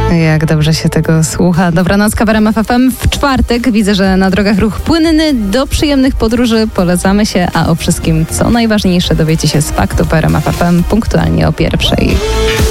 Jak dobrze się tego słucha. Dobranocka w RMF FM. W czwartek widzę, że na drogach ruch płynny. Do przyjemnych podróży polecamy się, a o wszystkim, co najważniejsze, dowiecie się z faktów RMF FM punktualnie o 1:00.